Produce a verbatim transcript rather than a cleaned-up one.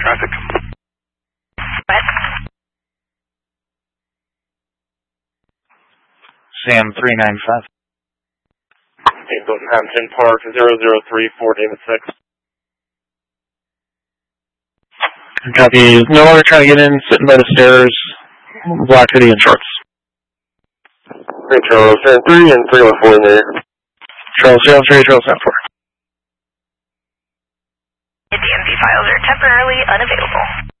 traffic. What? Sam three nine five. Steamboat in Hampton Park, zero zero three four David six. Copy. No longer trying to get in, sitting by the stairs, black hoodie and shorts. Three Charles, Sam three and three one four in there. Charles zero three, Charles seven four. The D M V files are temporarily unavailable.